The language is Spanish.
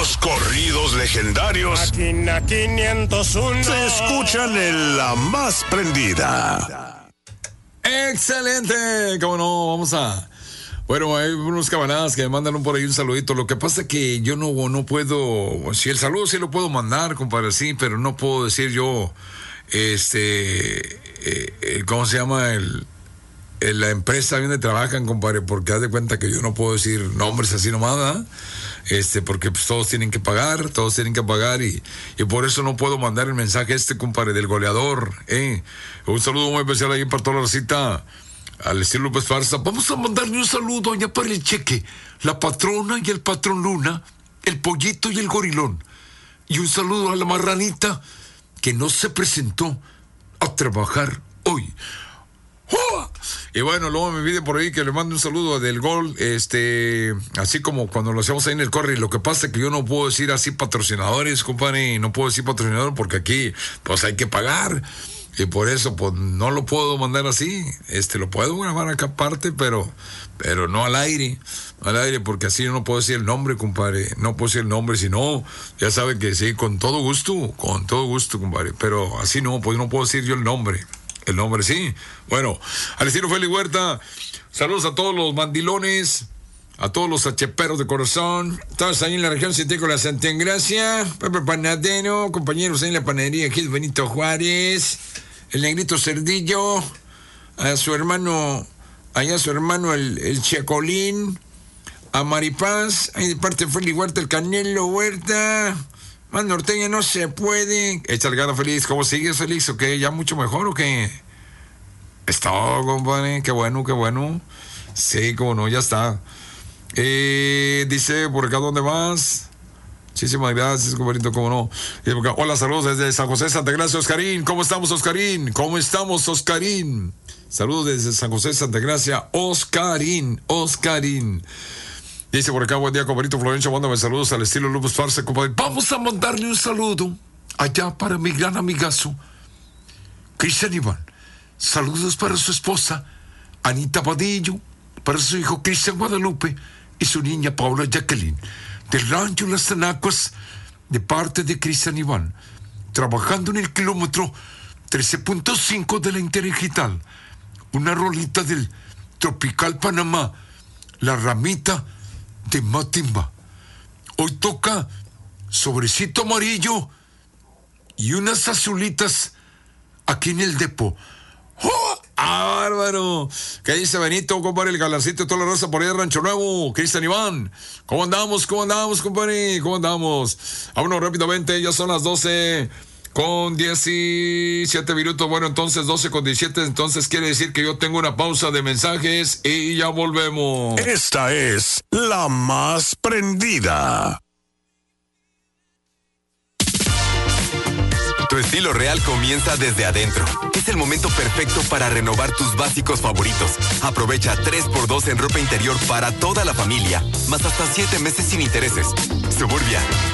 Los corridos legendarios. Máquina 501. Se escuchan en La Más Prendida. ¡Excelente! ¿Cómo no? Vamos a... Bueno, hay unos camaradas que me mandan por ahí un saludito. Lo que pasa es que yo no puedo... Si el saludo sí lo puedo mandar, compadre, sí, pero no puedo decir yo... ¿cómo se llama? La empresa donde trabajan, compadre, porque haz de cuenta que yo no puedo decir nombres así nomás, ¿verdad? Porque pues, todos tienen que pagar y por eso no puedo mandar el mensaje compadre, del goleador, Un saludo muy especial ahí para toda la recita, al estilo López Farsa. Vamos a mandarle un saludo allá para el Cheque, la patrona y el patrón Luna, el pollito y el gorilón. Y un saludo a la marranita que no se presentó a trabajar hoy. ¡Oh! Y bueno, luego me pide por ahí que le mande un saludo del gol, así como cuando lo hacemos ahí en el corre. Lo que pasa es que yo no puedo decir así patrocinadores, compadre, no puedo decir patrocinador porque aquí pues hay que pagar. Y por eso pues no lo puedo mandar así. Lo puedo grabar acá aparte, pero no al aire, porque así yo no puedo decir el nombre, compadre. No puedo decir el nombre, si no, ya sabe que sí, con todo gusto, compadre. Pero así no, pues no puedo decir yo el nombre. El nombre sí. Bueno, al estilo Félix Huerta, saludos a todos los mandilones, a todos los acheperos de corazón, todos ahí en la región científica de Santa Engracia, Pepe Panadero, compañeros ahí en la panadería Gil Benito Juárez, el negrito Cerdillo, a su hermano el Chacolín, a Maripaz, ahí de parte de Félix Huerta, el Canelo Huerta. Más norteña no se puede. Échale gana, Félix. ¿Cómo sigues, Félix? ¿O qué? ¿Ya mucho mejor o qué? Está, compadre. Qué bueno. Sí, cómo no, ya está. Dice por acá, ¿dónde vas? Muchísimas gracias, compadrito, cómo no. Hola, saludos desde San José, Santa Gracia, Oscarín. ¿Cómo estamos, Oscarín? Saludos desde San José, Santa Gracia, Oscarín. Dice por acá, buen día, compadrito Florencio, mándame saludos al estilo López Farsa, compadre. Vamos a mandarle un saludo allá para mi gran amigazo, Cristian Iván. Saludos para su esposa, Anita Vadillo, para su hijo Cristian Guadalupe y su niña Paula Jacqueline, del rancho Las Tanacuas, de parte de Cristian Iván, trabajando en el kilómetro 13.5 de la Interdigital. Una rolita del Tropical Panamá, La Ramita de Matimba. Hoy toca Sobrecito Amarillo y unas azulitas aquí en el depo. ¡Oh! ¡Ah, bárbaro! ¿Qué dice Benito, compadre? El galancito de toda la raza por ahí de Rancho Nuevo. Cristian Iván. ¿Cómo andamos, compadre? Vámonos rápidamente, ya son las 12:17 minutos. Bueno, entonces 12:17. Entonces quiere decir que yo tengo una pausa de mensajes y ya volvemos. Esta es La Más Prendida. Tu estilo real comienza desde adentro. Es el momento perfecto para renovar tus básicos favoritos. Aprovecha 3x2 en ropa interior para toda la familia, más hasta 7 meses sin intereses. Suburbia,